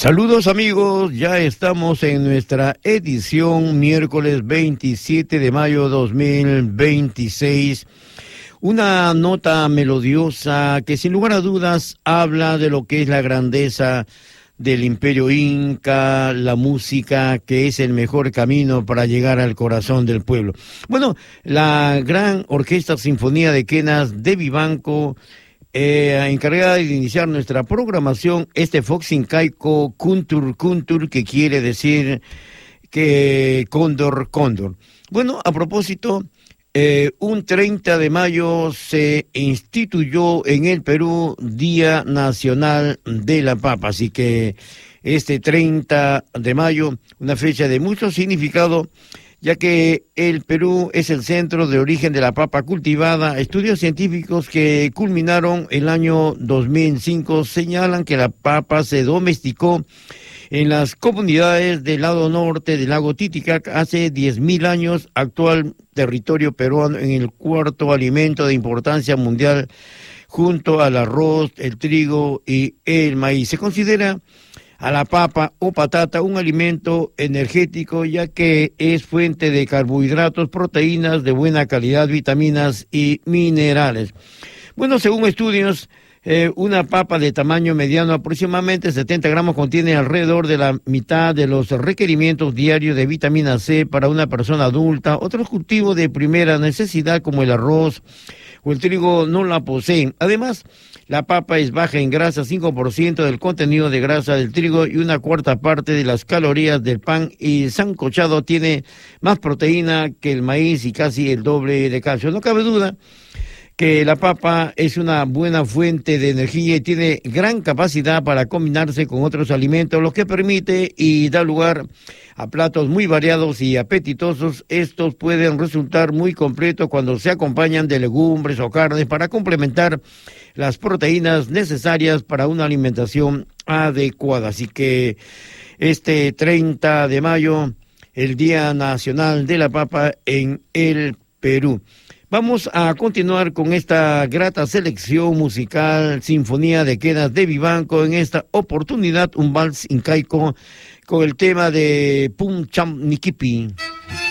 Saludos amigos, ya estamos en nuestra edición miércoles 27 de mayo 2026. Una nota melodiosa que sin lugar a dudas habla de lo que es la grandeza del Imperio Inca, la música que es el mejor camino para llegar al corazón del pueblo. Bueno, la gran Orquesta Sinfonía de Quenas de Vivanco, encargada de iniciar nuestra programación, Fox Incaico Kuntur, que quiere decir que cóndor. Bueno, a propósito, un 30 de mayo se instituyó en el Perú Día Nacional de la Papa, así que este 30 de mayo, una fecha de mucho significado, ya que el Perú es el centro de origen de la papa cultivada. Estudios científicos que culminaron el año 2005 señalan que la papa se domesticó en las comunidades del lado norte del lago Titicaca hace 10.000 años, actual territorio peruano en el cuarto alimento de importancia mundial junto al arroz, el trigo y el maíz. Se considera a la papa o patata un alimento energético, ya que es fuente de carbohidratos, proteínas de buena calidad, vitaminas y minerales. Bueno, según estudios, una papa de tamaño mediano, aproximadamente 70 gramos, contiene alrededor de la mitad de los requerimientos diarios de vitamina C para una persona adulta. Otros cultivos de primera necesidad, como el arroz o el trigo, no la poseen. Además, la papa es baja en grasa, 5% del contenido de grasa del trigo y una cuarta parte de las calorías del pan, y sancochado tiene más proteína que el maíz y casi el doble de calcio. No cabe duda que la papa es una buena fuente de energía y tiene gran capacidad para combinarse con otros alimentos, lo que permite y da lugar a platos muy variados y apetitosos. Estos pueden resultar muy completos cuando se acompañan de legumbres o carnes para complementar las proteínas necesarias para una alimentación adecuada. Así que este 30 de mayo, el Día Nacional de la Papa en el Perú. Vamos a continuar con esta grata selección musical, Sinfonía de Quenas de Vivanco, en esta oportunidad un vals incaico con el tema de Pum Cham Nikipi.